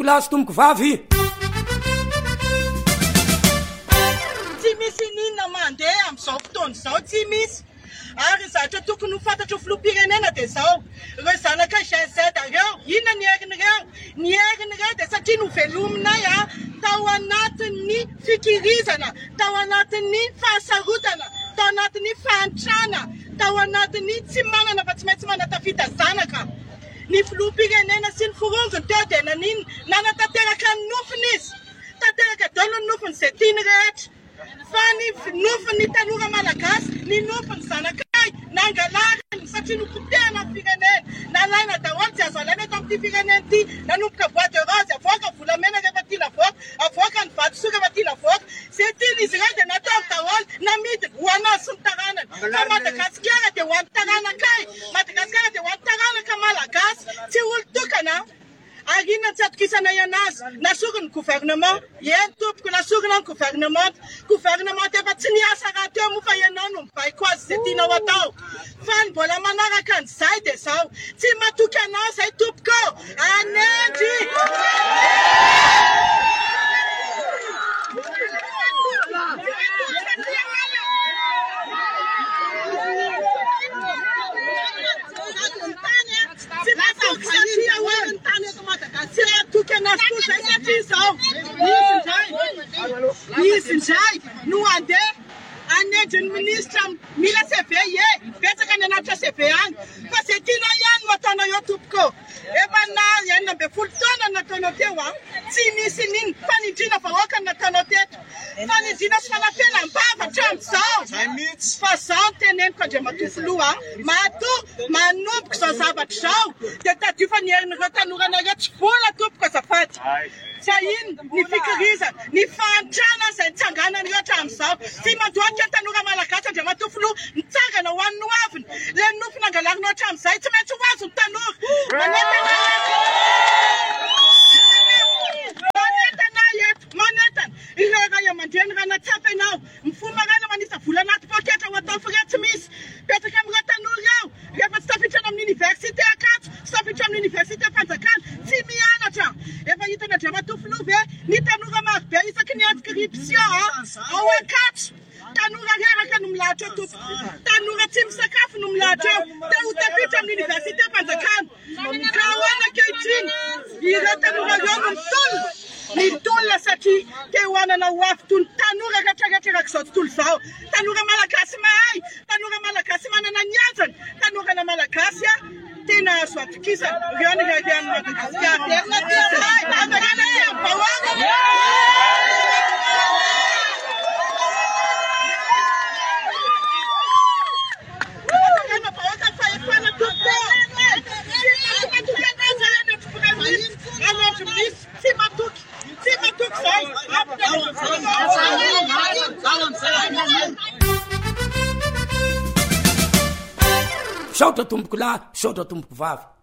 lahy sy tomboko vavy. Tsy misy ninona mandeha am'izao fotoana izao, tsy misy. Ary zatra tokony ho fantatro filoham-pirenena dia zao, ireo zanaka GZ ireo, inona ny herin'ireo? Ny herin'ireo dia satria novelominay tao anatin'ny fikirizana, tao anatin'ny fahasarotana, tao anatin'ny fahantrana, tao anatin'ny tsy manana fa tsy maintsy manatafita zanaka. Ny filoham-pirenena sy ny forongony teo dia nanino? Nanatanteraka ny nofiny izy. Tanteraka daholo ny nofiny izay tiany rehetra. Fa ny nofin'ny tanora malagasy, ny nofin'ny zanakay, nangalarany satria nopotehana ny firenena. Nalaina daholo tsy azo alaina eto amin'ity firenena ity. Nanomboka bois de rose, avoaka volamena rehefa tia lavoaka, avoaka ny vatosoa rehefa tia lavoaka. Izay tian'izy ireo dia natao daholo namidy ho anazy sy ny taranany. Fa Madagasikara dia ho an'ny taranakay, Madagasikara dia ho an'ny taranaka malagasy, tsy olo-tokana. Ary inona tsy atokisana ianazy? Nasorony gouvernement, eny tompoko nasorona ny gouvernement efa tsy niasa raha teo moa fa ianao no mibaiko azy izay tianao atao. Fa ny mbola manaraka an'izay dia zao, tsy matoky anao izay tompoko, anendy! Isinzay no andeha anenjy ny ministra mila CV betsaka ny anatitra CV any fa izay tianao ihany no ataonao eo tompoko. Efa na 12 taona nataonao teo tsy misy nino fanindriana vahoaka nataonao teto. Fanindriana sy fanapelam-bava hatramin'izao. Fa zao teneniko Andriamatoa manomboka izao zavatra izao dia tadiofa ny herin'ireo tanoranareo tsy vola tompoko azafady. Sa ino ny fikirizana, ny fahantrana izay nitsanganan'ireo hatramin'izao. Tsy mandohatra ny tanora malagasy Andriamatoa filoha nitsangana ho an'ny noaviny. Ilay nofiny angalarinao hatramin'izay tsy maintsy ho azo ny tanora. Manentana ireo ray aman-dreny raha natsapa ianao mifomaraina manisa vola anaty poketra ho atao fire tsy misy. Petraka amin'ireo tanora ireo rehefa tsy tafiditra amin'ny université Ankatso, tsy tafiditra amin'ny université Fanjakana, tsy mianatra. Efa hitan'ny Andriamatoa filoha ve ny tanora marobe isaky ny inscription ao Ankatso. Tanora reraka no milahatra eo tompoko. Tanora tsy misakafo no milahatra eo. Te ho tafiditra amin'ny université Fanjakana. Ka ahoana ankehitriny ireo tanora ireo no mitolona satria te ho anana ho avy toy ny tanora rehetrarehetra izao tontolo izao. Tanora malagasy mahay, tanora malagasy manana ny anjany, tanora malagasy tena azo atokisana. Ireo ny reheany Madagasikara. Saotra tomboko lahy, saotra tomboko vavy.